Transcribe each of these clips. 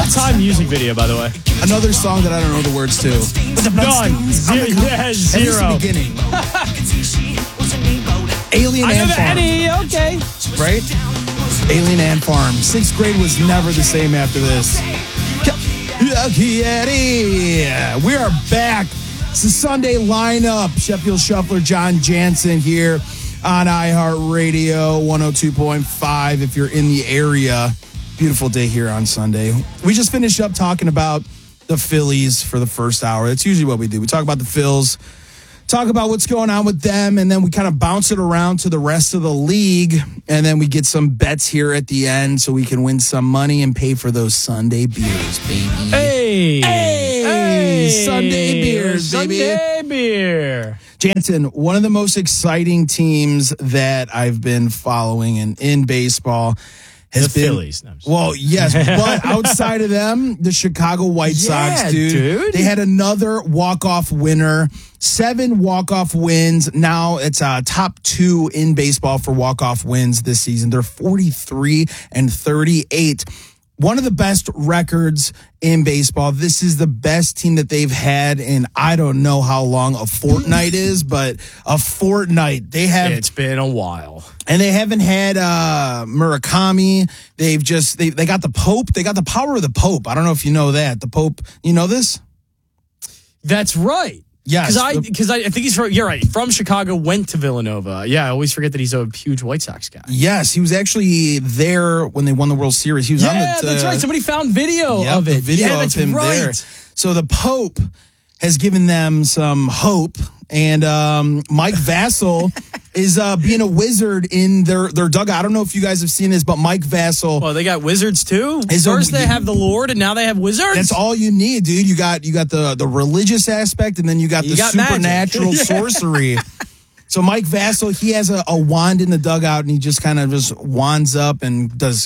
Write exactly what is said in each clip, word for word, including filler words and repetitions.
all-time music video, by the way. Another song that I don't know the words to. None. Zero. Yeah, zero. At least the beginning. Alien I know Ant the Farm. Eddie, okay. Right? Alien Ant Farm. Sixth grade was never the same after this. Lucky Eddie. We are back. It's the Sunday lineup. Sheffield Shuffler, John Jansen here on iHeartRadio one oh two point five if you're in the area. Beautiful day here on Sunday. We just finished up talking about the Phillies for the first hour. That's usually what we do. We talk about the Phils, talk about what's going on with them, and then we kind of bounce it around to the rest of the league, and then we get some bets here at the end so we can win some money and pay for those Sunday beers, baby. Hey! Hey! Hey! Sunday beers, baby. Sunday beer. Jansen, one of the most exciting teams that I've been following in, in baseball has the been Phillies. No, well, yes, but outside of them, the Chicago White Sox, Yeah, dude, dude. They had another walk-off winner, seven walk-off wins. Now it's uh, top two in baseball for walk-off wins this season. They're forty-three and thirty-eight. One of the best records in baseball. This is the best team that they've had in I don't know how long a fortnight is, but a fortnight. They have It's been a while. and they haven't had uh, Murakami. They've just they they got the Pope. They got the power of the Pope. I don't know if you know that. The Pope, you know this? That's right. Yes. Because I, because I, I think he's from, you're right, from Chicago, went to Villanova. Yeah, I always forget that he's a huge White Sox guy. Yes, he was actually there when they won the World Series. He was on the Yeah, that's uh, right. Somebody found video Yep, of the it. video yeah, of that's him right. there. So the Pope has given them some hope, and um, Mike Vassell is uh, being a wizard in their, their dugout. I don't know if you guys have seen this, but Mike Vassell. Well, they got wizards too. Is a- First they have the Lord, and now they have wizards. That's all you need, dude. You got you got the, the religious aspect, and then you got You the got supernatural magic. sorcery. So Mike Vassell, he has a, a wand in the dugout, and he just kind of just wands up and does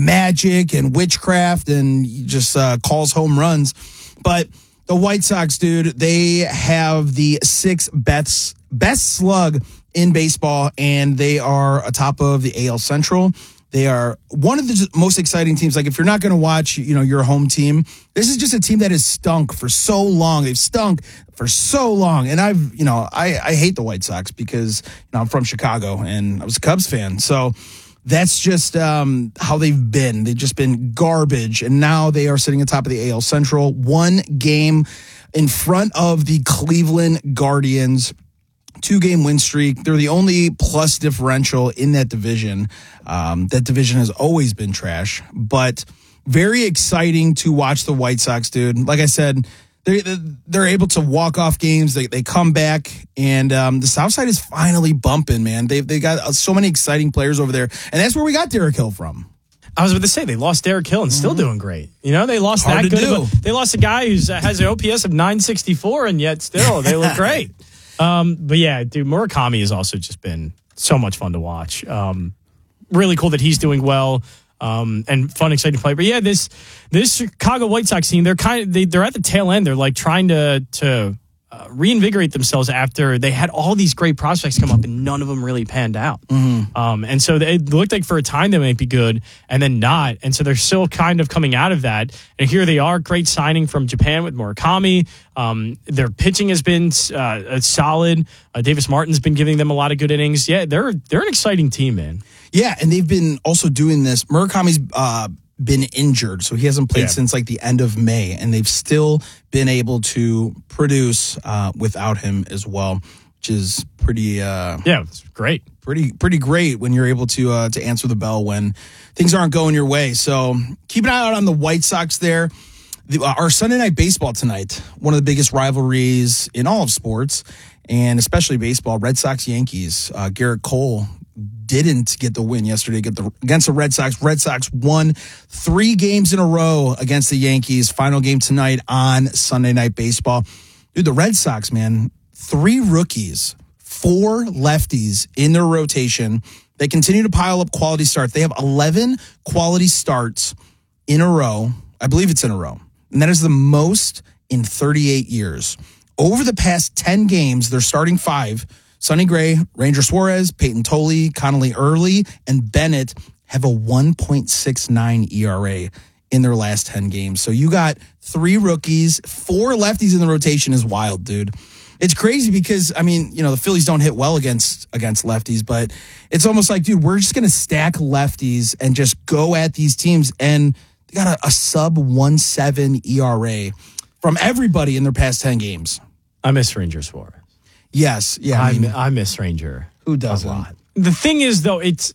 magic and witchcraft, and he just uh, calls home runs. But the White Sox, dude, they have the sixth best best slug in baseball, and they are atop of the A L Central. They are one of the most exciting teams. Like, if you're not going to watch, you know, your home team, this is just a team that has stunk for so long. They've stunk for so long. And I've, you know, I, I hate the White Sox because, you know, I'm from Chicago and I was a Cubs fan. So that's just um, how they've been. They've just been garbage. And now they are sitting atop of the A L Central, one game in front of the Cleveland Guardians. Two-game win streak. They're the only plus differential in that division. Um, that division has always been trash, but very exciting to watch the White Sox, dude. Like I said, they're, they're able to walk off games. They they come back, and um, the South Side is finally bumping, man. They've they got so many exciting players over there, and that's where we got Derek Hill from. I was about to say, they lost Derek Hill and still doing great. You know, they lost Hard that to good. do. Of a, they lost a guy who has an O P S of nine sixty-four, and yet still they look great. Um, but yeah, dude, Murakami has also just been so much fun to watch. Um, really cool that he's doing well. Um, and fun, exciting to play. But yeah, this this Chicago White Sox team, they're kind of they, they're at the tail end. They're like trying to to uh, reinvigorate themselves after they had all these great prospects come up and none of them really panned out. Mm-hmm. Um, and so they, it looked like for a time they might be good and then not. And so they're still kind of coming out of that. And here they are, great signing from Japan with Murakami. Um, their pitching has been uh, solid. Uh, Davis Martin's been giving them a lot of good innings. Yeah, they're they're an exciting team, man. Yeah, and they've been also doing this. Murakami's uh, been injured, so he hasn't played Yeah. since like the end of May, and they've still been able to produce uh, without him as well, which is pretty. Uh, Yeah, it's great. Pretty, pretty great when you're able to uh, to answer the bell when things aren't going your way. So keep an eye out on the White Sox there. The, uh, our Sunday night baseball tonight, one of the biggest rivalries in all of sports, and especially baseball. Red Sox Yankees. Uh, Garrett Cole didn't get the win yesterday against the Red Sox. Red Sox won three games in a row against the Yankees. Final game tonight on Sunday Night Baseball. Dude, the Red Sox, man, three rookies, four lefties in their rotation. They continue to pile up quality starts. They have eleven quality starts in a row. I believe it's in a row. And that is the most in thirty-eight years. Over the past ten games, they're starting five. Sonny Gray, Ranger Suarez, Peyton Tolley, Connolly Early, and Bennett have a one point six nine E R A in their last ten games. So you got three rookies, four lefties in the rotation is wild, dude. It's crazy because, I mean, you know, the Phillies don't hit well against against lefties, but it's almost like, dude, we're just going to stack lefties and just go at these teams. And they got a, a sub one point seven E R A from everybody in their past ten games. I miss Ranger Suarez. Yes. Yeah. I, I, mean, I miss Ranger. Who doesn't? A lot. The thing is, though, it's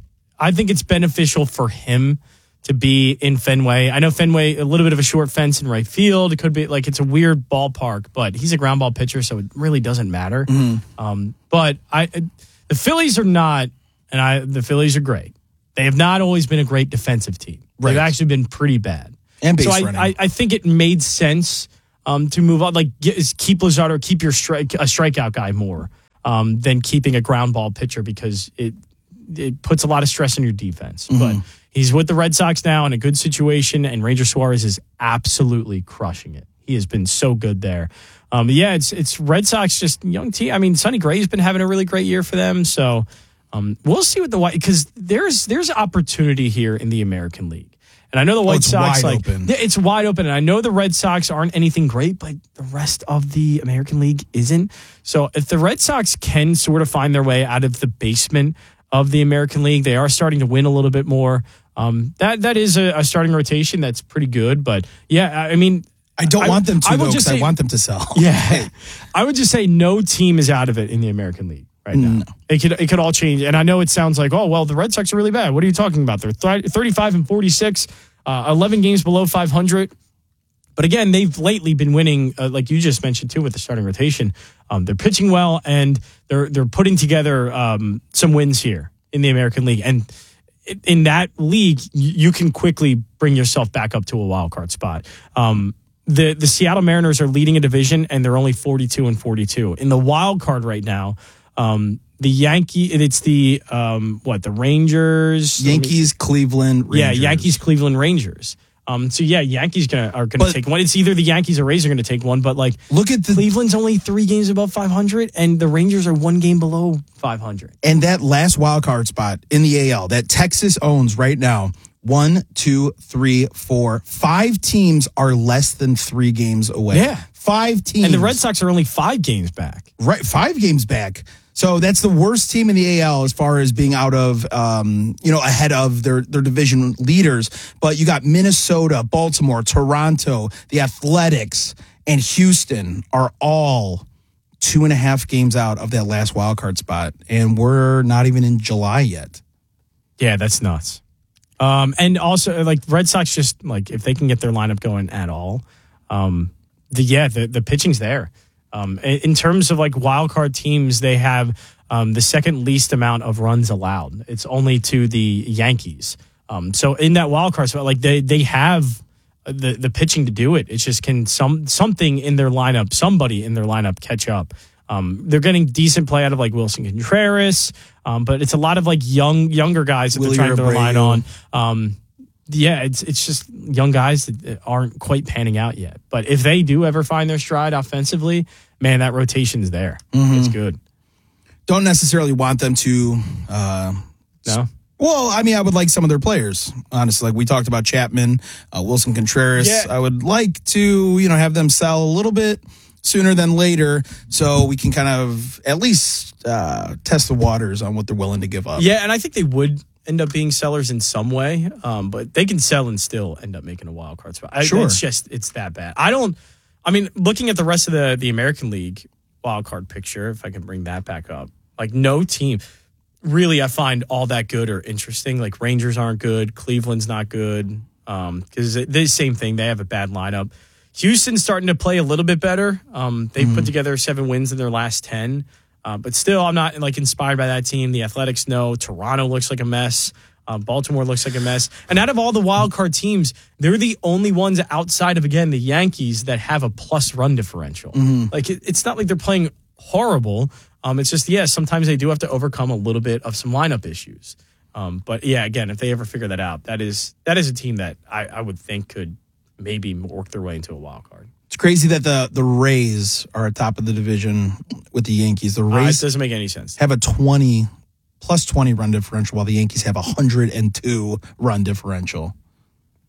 I think it's beneficial for him to be in Fenway. I know Fenway, a little bit of a short fence in right field. It could be like it's a weird ballpark, but he's a ground ball pitcher, so it really doesn't matter. Mm. Um, but I, the Phillies are not, and I, the Phillies are great. They have not always been a great defensive team. Right. They've actually been pretty bad. And base so I, running. I, I think it made sense um, to move on, like get, keep Luzardo, keep your strike, a strikeout guy more um, than keeping a ground ball pitcher because it it puts a lot of stress on your defense. Mm-hmm. But he's with the Red Sox now in a good situation, and Ranger Suarez is absolutely crushing it. He has been so good there. Um, yeah, it's it's Red Sox, just young team. I mean, Sonny Gray's been having a really great year for them. So um, we'll see what the White, because there's there's opportunity here in the American League. And I know the White oh, Sox, wide like open. it's wide open. And I know the Red Sox aren't anything great, but the rest of the American League isn't. So if the Red Sox can sort of find their way out of the basement of the American League, they are starting to win a little bit more. Um, that that is a, a starting rotation that's pretty good. But yeah, I mean, I don't I, want them to, I though, just because say, I want them to sell. Yeah, I would just say no team is out of it in the American League right now. No. It could it could all change. And I know it sounds like, oh well, the Red Sox are really bad. What are you talking about? They're thirty-five and forty-six. Uh, eleven games below five hundred. But again, they've lately been winning, uh, like you just mentioned too, with the starting rotation. Um, they're pitching well, and they're they're putting together um, some wins here in the American League. And in that league, you can quickly bring yourself back up to a wild card spot. Um, the the Seattle Mariners are leading a division, and they're only forty-two and forty-two in the wild card right now. Um, The Yankee, it's the, um, what, the Rangers? Yankees, Cleveland, Rangers. Yeah, Yankees, Cleveland, Rangers. Um, so, yeah, Yankees gonna, are going to take one. It's either the Yankees or Rays are going to take one, but, like, look at the, Cleveland's only three games above five hundred, and the Rangers are one game below five hundred. And that last wild card spot in the A L that Texas owns right now, one, two, three, four, five teams are less than three games away. Yeah. Five teams. And the Red Sox are only five games back. Right, five games back. So that's the worst team in the A L as far as being out of, um, you know, ahead of their, their division leaders. But you got Minnesota, Baltimore, Toronto, the Athletics, and Houston are all two and a half games out of that last wild card spot. And we're not even in July yet. Yeah, that's nuts. Um, and also, like, Red Sox just, like, if they can get their lineup going at all, um, the yeah, the, the pitching's there. Um, in terms of like wild card teams, they have um, the second least amount of runs allowed. It's only to the Yankees. Um, so in that wild card spot, like they they have the the pitching to do it. It's just can some something in their lineup, somebody in their lineup catch up. Um, they're getting decent play out of like Wilson Contreras, um, but it's a lot of like young younger guys that Willie they're trying to rely Abreu. on. Um, Yeah, it's it's just young guys that aren't quite panning out yet. But if they do ever find their stride offensively, man, that rotation's there. Mm-hmm. It's good. Don't necessarily want them to. Uh, No? Well, I mean, I would like some of their players, honestly. Like we talked about Chapman, uh, Wilson Contreras. Yeah. I would like to, you know, have them sell a little bit sooner than later so we can kind of at least uh, test the waters on what they're willing to give up. Yeah, and I think they would end up being sellers in some way, um, but they can sell and still end up making a wild card spot. I, Sure. It's just, it's that bad. I don't, I mean, looking at the rest of the, the American League wild card picture, if I can bring that back up, like no team really I find all that good or interesting. Like Rangers aren't good. Cleveland's not good. Um, because they're the same thing. They have a bad lineup. Houston's starting to play a little bit better. Um, they've mm-hmm. put together seven wins in their last ten. Uh, but still, I'm not like inspired by that team. The Athletics, no. Toronto looks like a mess. Uh, Baltimore looks like a mess. And out of all the wild card teams, they're the only ones outside of, again, the Yankees that have a plus run differential. Mm-hmm. Like, it, it's not like they're playing horrible. Um, it's just, yeah, sometimes they do have to overcome a little bit of some lineup issues. Um, but, yeah, again, if they ever figure that out, that is that is a team that I, I would think could maybe work their way into a wild card. It's crazy that the, the Rays are atop of the division with the Yankees. The Rays uh, it doesn't make any sense. Have a twenty plus twenty run differential, while the Yankees have a hundred and two run differential.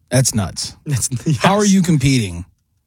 That's nuts. That's, yes. How are you competing?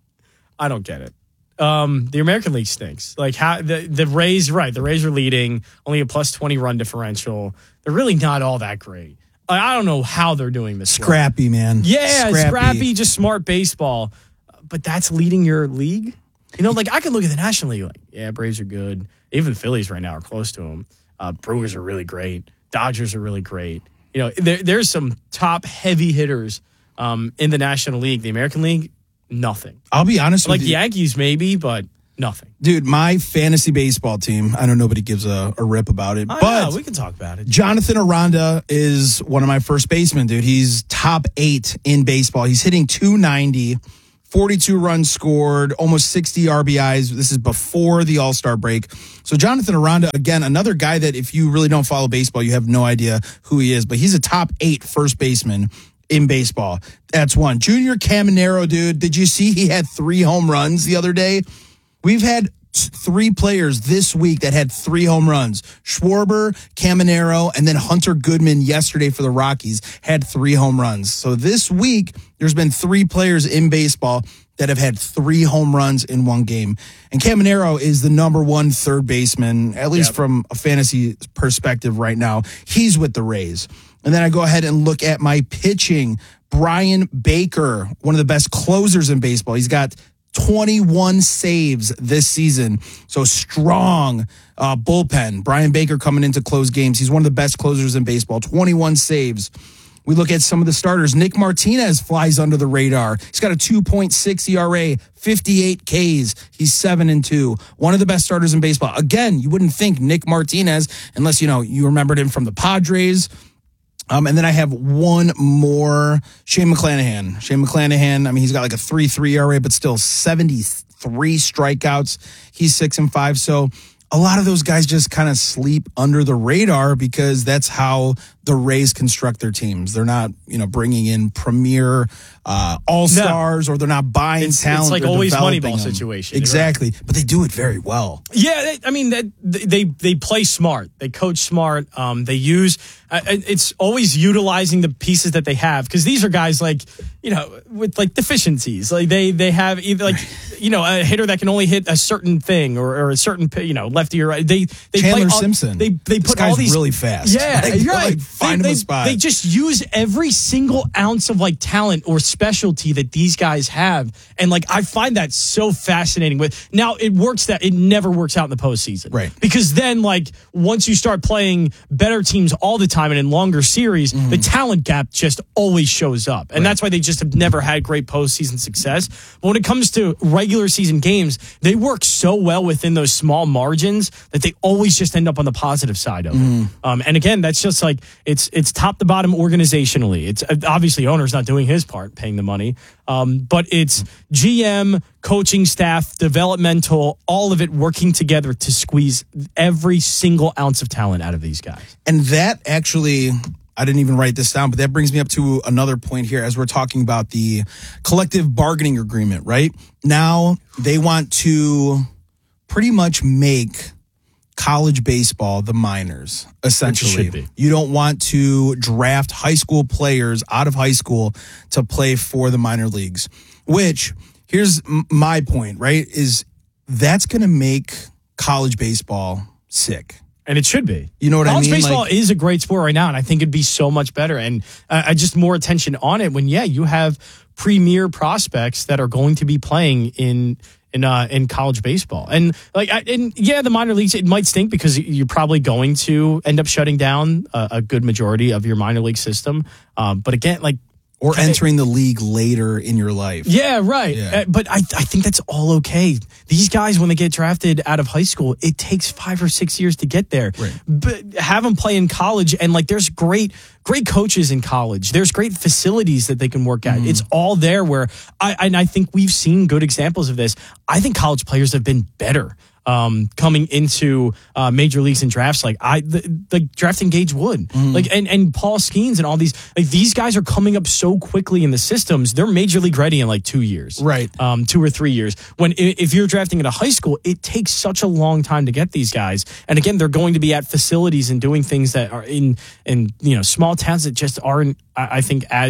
I don't get it. Um, the American League stinks. Like how the the Rays, right? The Rays are leading, only a plus twenty run differential. They're really not all that great. Like, I don't know how they're doing this. Scrappy, well. man. Yeah, scrappy. scrappy, just smart baseball. But that's leading your league. You know, like I can look at the National League, like yeah, Braves are good. Even the Phillies right now are close to them. Uh, Brewers are really great. Dodgers are really great. You know, there, there's some top heavy hitters um, in the National League. The American League, nothing. I'll be honest like with you. Like the Yankees, maybe, but nothing. Dude, my fantasy baseball team, I know nobody gives a, a rip about it, I but know, we can talk about it. Jonathan Aranda is one of my first basemen, dude. He's top eight in baseball. He's hitting two ninety, forty-two runs scored, almost sixty R B Is. This is before the All-Star break. So Jonathan Aranda, again, another guy that if you really don't follow baseball, you have no idea who he is, but he's a top eight first baseman in baseball. That's one. Junior Caminero, dude, did you see he had three home runs the other day? We've had three players this week that had three home runs. Schwarber, Caminero, and then Hunter Goodman yesterday for the Rockies had three home runs. So this week, there's been three players in baseball that have had three home runs in one game. And Caminero is the number one third baseman, at least yep. from a fantasy perspective right now. He's with the Rays. And then I go ahead and look at my pitching. Brian Baker, one of the best closers in baseball. He's got twenty-one saves this season. So strong uh, bullpen. Brian Baker coming into close games. He's one of the best closers in baseball. twenty-one saves. We look at some of the starters. Nick Martinez flies under the radar. He's got a two point six E R A, fifty-eight Ks. He's seven and two. One of the best starters in baseball. Again, you wouldn't think Nick Martinez unless, you know, you remembered him from the Padres. Um, and then I have one more, Shane McClanahan. Shane McClanahan, I mean, he's got like a three three E R A, but still seventy-three strikeouts. He's six and five. So a lot of those guys just kind of sleep under the radar because that's how the Rays construct their teams. They're not, you know, bringing in premier uh, all-stars no. or they're not buying it's, talent. It's like they're always Moneyball them. situation. Exactly. Right? But they do it very well. Yeah, they, I mean, they, they they play smart. They coach smart. Um, they use, uh, it's always utilizing the pieces that they have because these are guys like, you know, with like deficiencies. Like they, they have either like, you know, a hitter that can only hit a certain thing or, or a certain, you know, lefty or right. They, they Chandler play all, Simpson. They, they this put guy's all these really fast. Yeah, like, you're right. Like, find they, him a they, spot. They just use every single ounce of like talent or specialty that these guys have. And like, I find that so fascinating with now it works that it never works out in the postseason. Right. Because then like once you start playing better teams all the time and in longer series, mm-hmm. the talent gap just always shows up. And right. that's why they just have never had great postseason success. But when it comes to regular season games, they work so well within those small margins that they always just end up on the positive side of mm-hmm. it. Um, and again, that's just like it's it's top to bottom organizationally. It's obviously owner's not doing his part, paying the money. Um, but it's G M, coaching staff, developmental, all of it working together to squeeze every single ounce of talent out of these guys. And that actually, I didn't even write this down, but that brings me up to another point here as we're talking about the collective bargaining agreement, right? Now they want to pretty much make college baseball the minors, essentially. You don't want to draft high school players out of high school to play for the minor leagues, which here's my point, right, is that's going to make college baseball sick. And it should be. You know what College I mean? Baseball like, is a great sport right now, and I think it'd be so much better. And uh, just more attention on it when, yeah, you have premier prospects that are going to be playing in in uh, in college baseball. And like, I, and yeah, the minor leagues, it might stink because you're probably going to end up shutting down a, a good majority of your minor league system. Um, but again, like. Or entering the league later in your life. Yeah, right. Yeah. Uh, but I, I think that's all okay. These guys, when they get drafted out of high school, it takes five or six years to get there. Right. But have them play in college, and like, there's great, great coaches in college. There's great facilities that they can work at. Mm. It's all there. Where I, and I think we've seen good examples of this. I think college players have been better. Um, coming into uh, major leagues and drafts, like I, the, the drafting Gage Wood, mm. like and, and Paul Skeens and all these, like these guys are coming up so quickly in the systems. They're major league ready in like two years, right? Um, two or three years. When if you're drafting at a high school, it takes such a long time to get these guys. And again, they're going to be at facilities and doing things that are in in you know small towns that just aren't, I think, as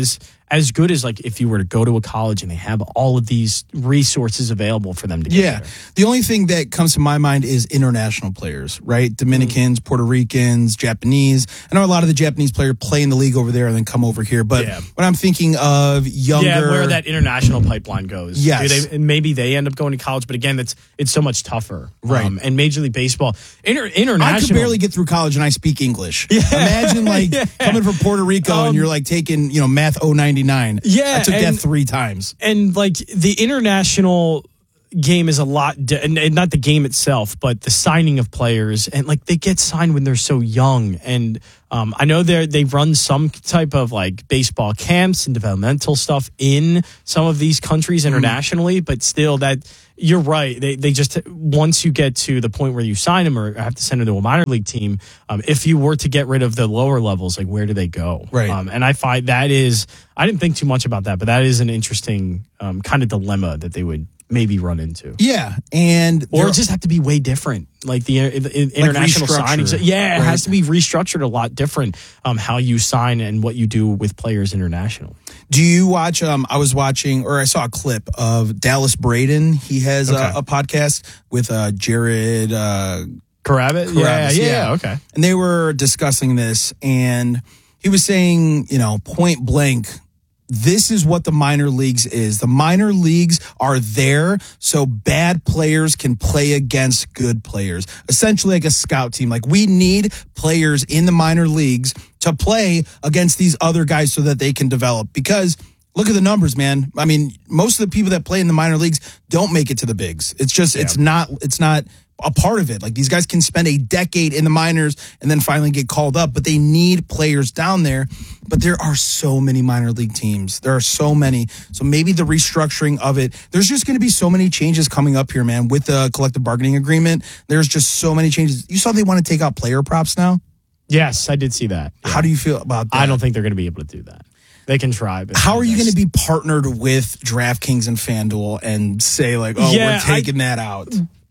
as good as like if you were to go to a college and they have all of these resources available for them to get Yeah. there. The only thing that comes to my mind is international players, right? Dominicans, mm. Puerto Ricans, Japanese. I know a lot of the Japanese players play in the league over there and then come over here. But yeah. when I'm thinking of younger... Yeah, where that international pipeline goes. Yes. Do they, maybe they end up going to college, but again, it's it's so much tougher. Right. Um, and Major League Baseball, inter, international... I could barely get through college and I speak English. Yeah. Imagine like yeah. coming from Puerto Rico um, and you're like taking, you know, math oh ninety-nine. Yeah. I took and, that three times. And like the international game is a lot, di- and not the game itself, but the signing of players, and like they get signed when they're so young. And um, I know they they run some type of like baseball camps and developmental stuff in some of these countries internationally, mm. but still, that you're right. They they just once you get to the point where you sign them or have to send them to a minor league team, um, if you were to get rid of the lower levels, like where do they go? Right. Um, and I find that is I didn't think too much about that, but that is an interesting um, kind of dilemma that they would maybe run into. Yeah, and or it just have to be way different, like the, the international like signings. Yeah, it right. has to be restructured a lot different. Um, how you sign and what you do with players international. Do you watch? Um, I was watching, or I saw a clip of Dallas Braden. He has okay. a, a podcast with uh, Jared uh, Carabas. Yeah, yeah, yeah, okay. And they were discussing this, and he was saying, you know, point blank, this is what the minor leagues is. The minor leagues are there so bad players can play against good players. Essentially like a scout team. Like we need players in the minor leagues to play against these other guys so that they can develop. Because look at the numbers, man. I mean, most of the people that play in the minor leagues don't make it to the bigs. It's just, yeah. it's not, it's not a part of it. Like these guys can spend a decade in the minors and then finally get called up, but they need players down there. But there are so many minor league teams. There are so many. So maybe the restructuring of it, there's just going to be so many changes coming up here, man, with the collective bargaining agreement. There's just so many changes. You saw they want to take out player props now? Yes, I did see that. Yeah. How do you feel about that? I don't think they're going to be able to do that. They can try. But how are you going to be partnered with DraftKings and FanDuel and say like, oh, yeah, we're taking I, that out?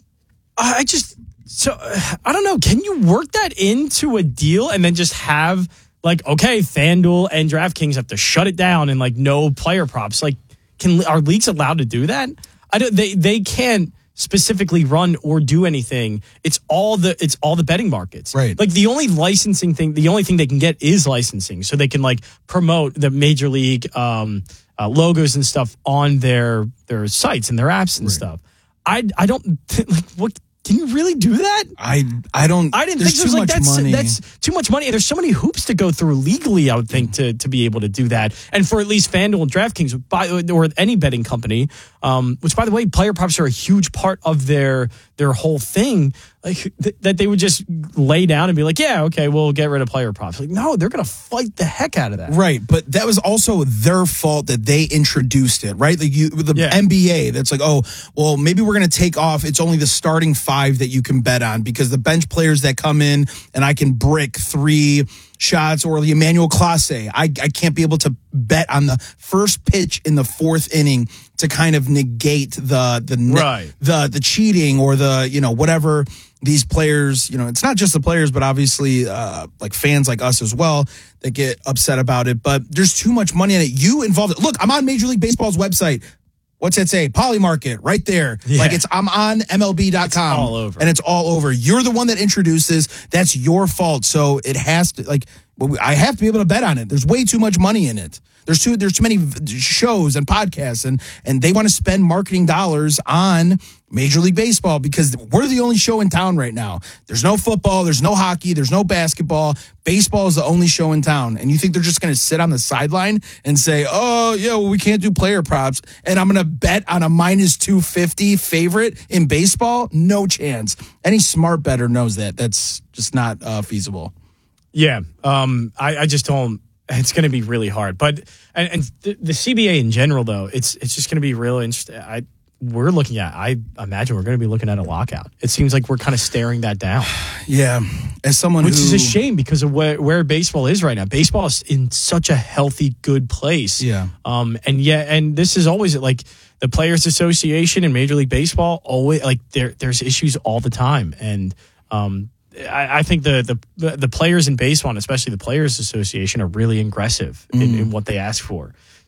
I just, so I don't know. Can you work that into a deal and then just have like, okay, FanDuel and DraftKings have to shut it down and like no player props? Like, can are leagues allowed to do that? I don't. They they can't specifically run or do anything. It's all the it's all the betting markets. Right. Like the only licensing thing, the only thing they can get is licensing, so they can like promote the major league um, uh, logos and stuff on their their sites and their apps and right. stuff. I I don't like what. Can you really do that? I I don't. I didn't there's think too like much that's money. that's too much money. There's so many hoops to go through legally. I would think to to be able to do that, and for at least FanDuel and DraftKings, by, or any betting company, um, which by the way, player props are a huge part of their their whole thing. Like th- that they would just lay down and be like, yeah, okay, we'll get rid of player props. Like, no, they're gonna fight the heck out of that. Right, but that was also their fault that they introduced it. Right, like you, the yeah. N B A. That's like, oh, well, maybe we're gonna take off. It's only the starting five that you can bet on because the bench players that come in and I can brick three shots or the Emmanuel Clase. I, I can't be able to bet on the first pitch in the fourth inning to kind of negate the the right. the the cheating or the, you know, whatever these players, you know, it's not just the players, but obviously uh, like fans like us as well that get upset about it. But there's too much money in it. You involved. Look, I'm on Major League Baseball's website. What's it say? Polymarket right there. Yeah. Like it's, I'm on M L B dot com. It's all over. And it's all over. You're the one that introduces. That's your fault. So it has to, like, I have to be able to bet on it. There's way too much money in it. There's too, there's too many shows and podcasts, and, and they want to spend marketing dollars on Major League Baseball because we're the only show in town right now. There's no football. There's no hockey. There's no basketball. Baseball is the only show in town. And you think they're just going to sit on the sideline and say, oh, yeah, well, we can't do player props, and I'm going to bet on a minus two fifty favorite in baseball? No chance. Any smart bettor knows that. That's just not uh, feasible. Yeah. Um, I, I just don't. It's going to be really hard. But and, and the, the C B A in general, though, it's it's just going to be real interesting. I we're looking at. I imagine we're going to be looking at a lockout. It seems like we're kind of staring that down. Yeah, as someone which who, is a shame because of where, where baseball is right now. Baseball is in such a healthy, good place. Yeah. Um. And yeah, and this is always like the Players Association and Major League Baseball. Always like there. There's issues all the time, and um. I, I think the, the the players in baseball, and especially the Players Association, are really aggressive mm. in, in what they ask for.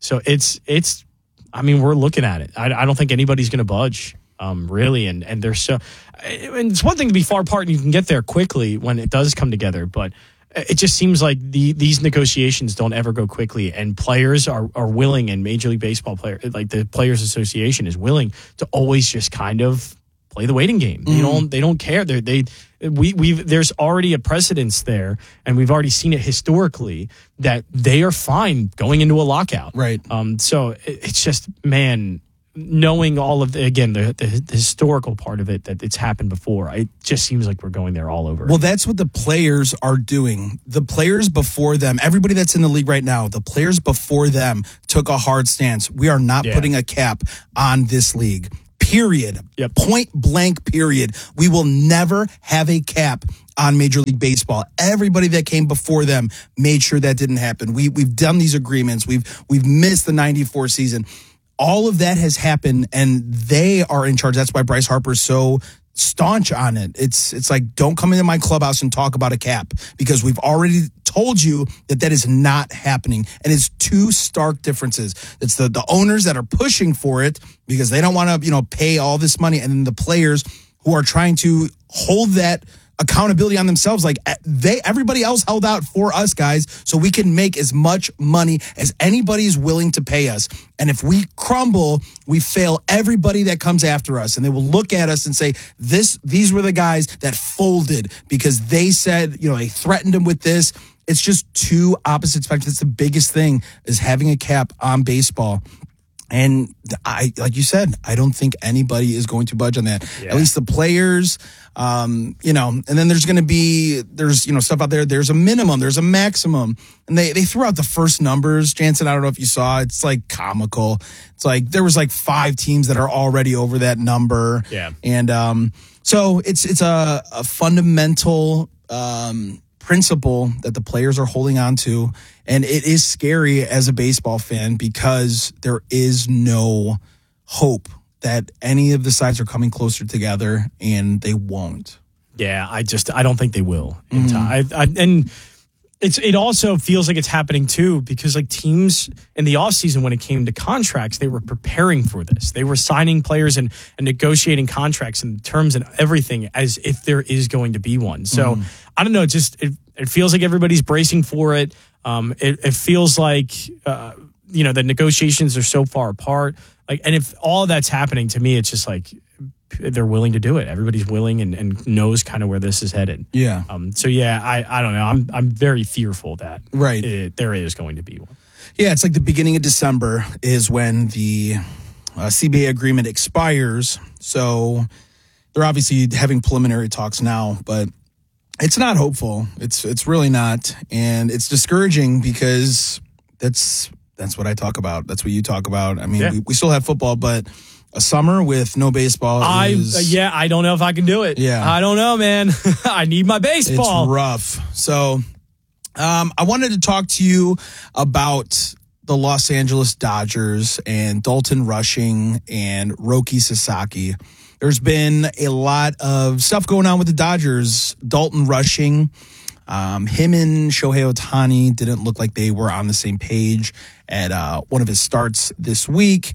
So it's it's. I mean, we're looking at it. I, I don't think anybody's going to budge, um, really. And and there's so. And it's one thing to be far apart and you can get there quickly when it does come together, but it just seems like the these negotiations don't ever go quickly, and players are, are willing, and Major League Baseball player like the Players Association is willing to always just kind of play the waiting game. Mm. They don't they don't care. They they we we there's already a precedence there, and we've already seen it historically that they are fine going into a lockout. Right. Um. So it, it's just man. Knowing all of the, again, the, the, the historical part of it, that it's happened before, it just seems like we're going there all over. Well, that's what the players are doing. The players before them, everybody that's in the league right now, the players before them took a hard stance. We are not yeah. putting a cap on this league. Period. Yep. Point blank, period. We will never have a cap on Major League Baseball. Everybody that came before them made sure that didn't happen. We, we've done these agreements. We've, we've missed the ninety-four season. All of that has happened, and they are in charge. That's why Bryce Harper's so staunch on it. It's it's like, don't come into my clubhouse and talk about a cap, because we've already told you that that is not happening. And it's two stark differences. It's the, the owners that are pushing for it because they don't want to, you know, pay all this money, and then the players who are trying to hold that accountability on themselves. Like they, everybody else held out for us guys, so we can make as much money as anybody is willing to pay us. And if we crumble, we fail everybody that comes after us, and they will look at us and say, "This, these were the guys that folded because they said, you know, they threatened them with this." It's just two opposite spectrums. That's the biggest thing, is having a cap on baseball. And I, like you said, I don't think anybody is going to budge on that. Yeah. At least the players, um, you know, and then there's going to be, there's, you know, stuff out there. There's a minimum, there's a maximum. And they, they threw out the first numbers. Jansen, I don't know if you saw, it's like comical. It's like, there was like five teams that are already over that number. Yeah. And, um, so it's, it's a, a fundamental, um, principle that the players are holding on to. And it is scary as a baseball fan because there is no hope that any of the sides are coming closer together, and they won't. Yeah, I just, I don't think they will in mm. time. I, I, and it's, it also feels like it's happening too, because like teams in the offseason, when it came to contracts, they were preparing for this. They were signing players and, and negotiating contracts and terms and everything as if there is going to be one. So mm. I don't know, just, it, it feels like everybody's bracing for it. Um, it, it feels like, uh, you know, the negotiations are so far apart. Like, and if all that's happening, to me, it's just like they're willing to do it. Everybody's willing and, and knows kind of where this is headed. Yeah. Um. So yeah, I, I don't know. I'm I'm very fearful that right it, there is going to be one. Yeah, it's like the beginning of December is when the uh, C B A agreement expires. So they're obviously having preliminary talks now, but it's not hopeful. It's it's really not, and it's discouraging because that's that's what I talk about. That's what you talk about. I mean, yeah. we, we still have football, but a summer with no baseball is... I, uh, yeah, I don't know if I can do it. Yeah. I don't know, man. I need my baseball. It's rough. So um, I wanted to talk to you about the Los Angeles Dodgers and Dalton Rushing and Roki Sasaki. There's been a lot of stuff going on with the Dodgers. Dalton Rushing, um, him and Shohei Ohtani didn't look like they were on the same page at uh, one of his starts this week.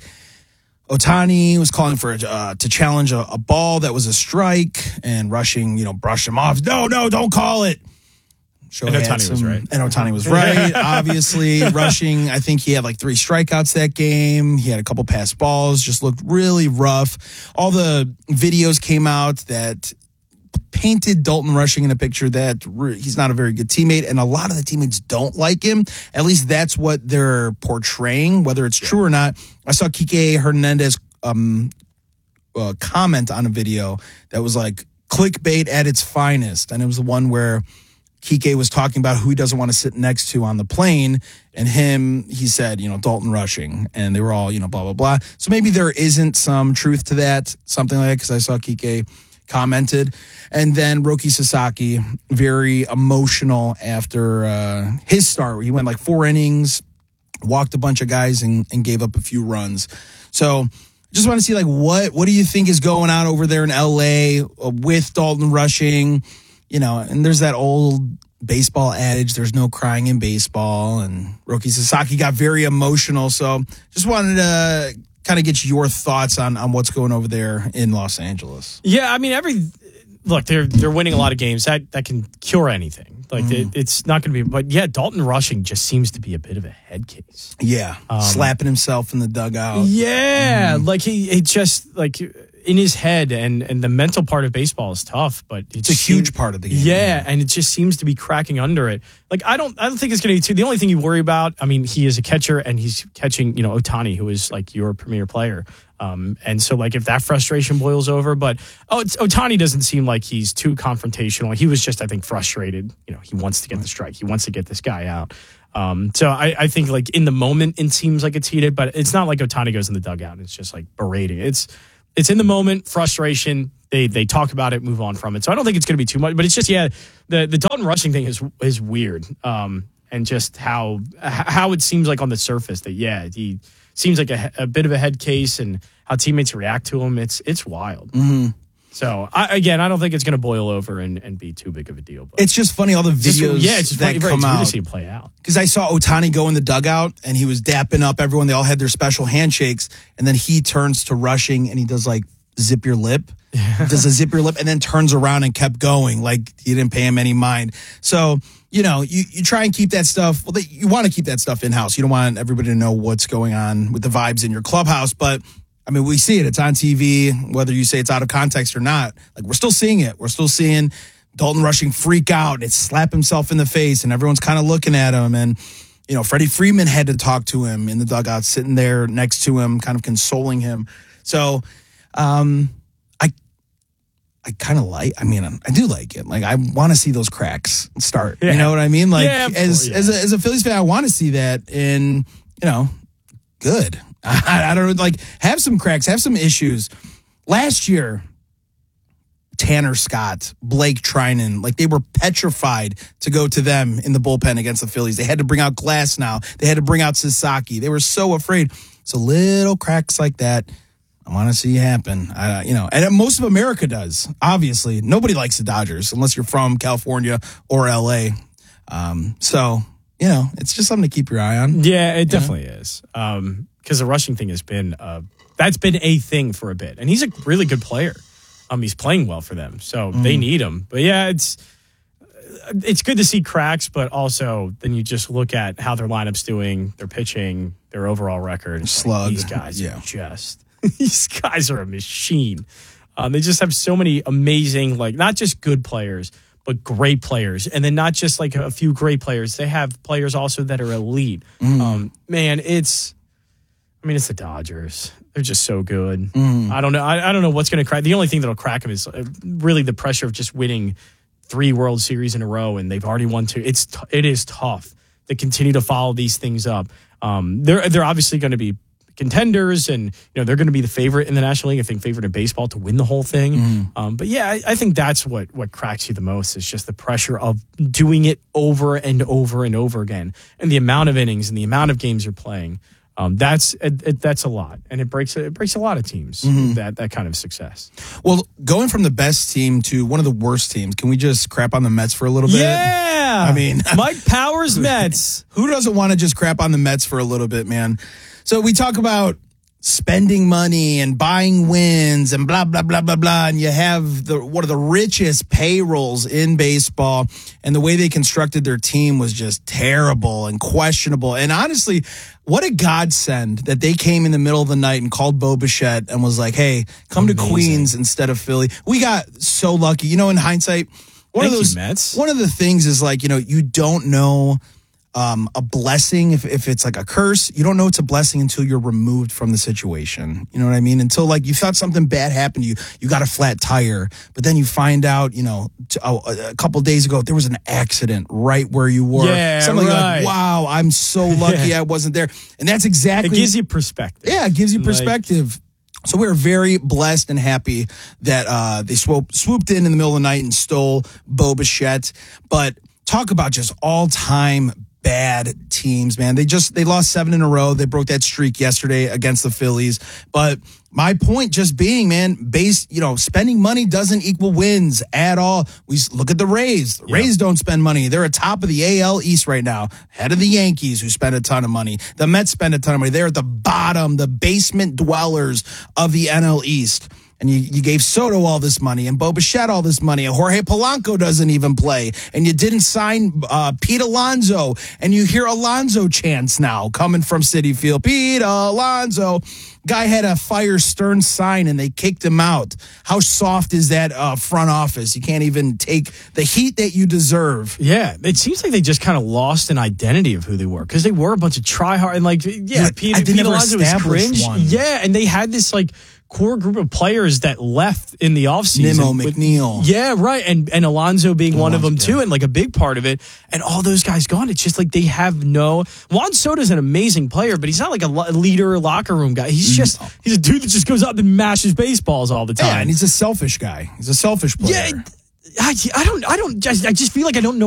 Ohtani was calling for uh, to challenge a, a ball that was a strike, and Rushing, you know, brushed him off. No, no, don't call it. Shohei and Ohtani some, was right. And Ohtani was right, obviously. Rushing, I think he had like three strikeouts that game. He had a couple passed balls, just looked really rough. All the videos came out that painted Dalton Rushing in a picture that re- he's not a very good teammate, and a lot of the teammates don't like him. At least that's what they're portraying, whether it's true or not. I saw Kike Hernandez um, uh, comment on a video that was like clickbait at its finest, and it was the one where Kike was talking about who he doesn't want to sit next to on the plane, and him, he said, you know, Dalton Rushing, and they were all, you know, blah, blah, blah. So maybe there isn't some truth to that, something like that, because I saw Kike commented. And then Roki Sasaki, very emotional after uh, his start. He went like four innings, walked a bunch of guys, and, and gave up a few runs. So just want to see, like, what, what do you think is going on over there in L A with Dalton Rushing? You know, and there's that old baseball adage, there's no crying in baseball, and Roki Sasaki got very emotional. So just wanted to kind of get your thoughts on, on what's going over there in Los Angeles. Yeah, I mean, every look, they're they're winning a lot of games. That that can cure anything. Like mm. it, it's not going to be, but yeah, Dalton Rushing just seems to be a bit of a head case. Yeah, um, slapping himself in the dugout. Yeah, mm. like he, he just like in his head, and and the mental part of baseball is tough, but it it's a huge seems, part of the game. Yeah, and it just seems to be cracking under it. Like I don't, I don't think it's going to be too. The only thing you worry about, I mean, he is a catcher, and he's catching, you know, Ohtani, who is like your premier player. Um, and so, like, if that frustration boils over, but oh, it's, Ohtani doesn't seem like he's too confrontational. He was just, I think, frustrated. You know, he wants to get the strike. He wants to get this guy out. Um, so I, I think, like, in the moment, it seems like it's heated, but it's not like Ohtani goes in the dugout and it's just like berating. It's it's in the moment, frustration. They they talk about it, move on from it. So I don't think it's going to be too much. But it's just, yeah, the the Dalton Rushing thing is is weird, um, and just how how it seems like on the surface that yeah he. Seems like a, a bit of a head case, and how teammates react to him. It's it's wild. Mm-hmm. So, I, again, I don't think it's going to boil over and, and be too big of a deal. But it's just funny, all the videos just, yeah, it's just that funny, come right, out. To see it play out. Because I saw Ohtani go in the dugout, and he was dapping up everyone. They all had their special handshakes, and then he turns to Rushing, and he does, like, zip your lip. Does a zip your lip, and then turns around and kept going. Like, he didn't pay him any mind. So, you know, you, you try and keep that stuff. Well, they, you want to keep that stuff in-house. You don't want everybody to know what's going on with the vibes in your clubhouse. But, I mean, we see it. It's on T V, whether you say it's out of context or not. Like, we're still seeing it. We're still seeing Dalton Rushing freak out and slap himself in the face, and everyone's kind of looking at him. And, you know, Freddie Freeman had to talk to him in the dugout, sitting there next to him, kind of consoling him. So, um... I kind of like, I mean, I do like it. Like, I want to see those cracks start. Yeah. You know what I mean? Like, yeah, as, yeah. as, a, as a Phillies fan, I want to see that in, you know, good. I, I don't know, like, have some cracks, have some issues. Last year, Tanner Scott, Blake Trinan, like, they were petrified to go to them in the bullpen against the Phillies. They had to bring out Glasnow. They had to bring out Sasaki. They were so afraid. So little cracks like that, I want to see happen. I, you know, and most of America does. Obviously, nobody likes the Dodgers unless you're from California or L A. Um, so, you know, it's just something to keep your eye on. Yeah, it definitely know? is. Um, because the Rushing thing has been uh, that's been a thing for a bit, and he's a really good player. Um, he's playing well for them, so mm. they need him. But yeah, it's it's good to see cracks, but also then you just look at how their lineup's doing, their pitching, their overall record. Slug. Like, these guys yeah. are just. These guys are a machine. Um, they just have so many amazing, like, not just good players, but great players. And then not just like a few great players. They have players also that are elite. Mm. Um, man, it's, I mean, it's the Dodgers. They're just so good. Mm. I don't know. I, I don't know what's going to crack. The only thing that'll crack them is really the pressure of just winning three World Series in a row, and they've already won two. It's t- it is tough to continue to follow these things up. Um, they're they're obviously going to be contenders, and you know they're going to be the favorite in the National League. I think favorite in baseball to win the whole thing. Mm. Um, but yeah, I, I think that's what what cracks you the most is just the pressure of doing it over and over and over again, and the amount of innings and the amount of games you're playing. Um, that's it, it, that's a lot, and it breaks it breaks a lot of teams. Mm-hmm. That that kind of success. Well, going from the best team to one of the worst teams, can we just crap on the Mets for a little bit? Yeah, I mean, Mike Powers Mets. Who doesn't want to just crap on the Mets for a little bit, man? So we talk about spending money and buying wins and blah, blah, blah, blah, blah. And you have the one of the richest payrolls in baseball. And the way they constructed their team was just terrible and questionable. And honestly, what a godsend that they came in the middle of the night and called Bo Bichette and was like, hey, come Amazing. to Queens instead of Philly. We got so lucky. You know, in hindsight, one Thank of those you, Mets. One of the things is like, you know, you don't know Um, a blessing, if, if it's like a curse, you don't know it's a blessing until you're removed from the situation. You know what I mean? Until like you thought something bad happened to you, you got a flat tire, but then you find out, you know, t- a, a couple days ago, there was an accident right where you were. Yeah, Something right. like, wow, I'm so lucky I wasn't there. And that's exactly. It gives you perspective. Yeah, it gives you perspective. Like, so we're very blessed and happy that uh, they swoop, swooped in in the middle of the night and stole Bo Bichette. But talk about just all-time bad teams, man. They just they lost seven in a row. They broke that streak yesterday against the Phillies. But my point just being, man, base, you know, spending money doesn't equal wins at all. We look at the Rays. The Yeah. Rays don't spend money. They're at top of the A L East right now, ahead of the Yankees, who spend a ton of money. The Mets spend a ton of money. They're at the bottom, the basement dwellers of the N L East. And you, you gave Soto all this money and Bo Bichette all this money and Jorge Polanco doesn't even play. And you didn't sign uh, Pete Alonso. And you hear Alonso chants now coming from Citi Field. Pete Alonso. Guy had a fire Stern sign and they kicked him out. How soft is that uh, front office? You can't even take the heat that you deserve. Yeah, it seems like they just kind of lost an identity of who they were because they were a bunch of try-hard and like, yeah, Like, Pete, I- they Pete never Alonso was established cringe. one. Yeah, and they had this like core group of players that left in the offseason. Nimmo, with- McNeil. Yeah, right. And and Alonso being one of them Alonso, too, yeah. and like a big part of it. And all those guys gone. It's just like they have no. Juan Soto's an amazing player, but he's not like a lo- leader, locker room guy. He's just he's a dude that just goes up and mashes baseballs all the time. Yeah, and he's a selfish guy. He's a selfish player. Yeah, I, I don't. I don't. I just feel like I don't know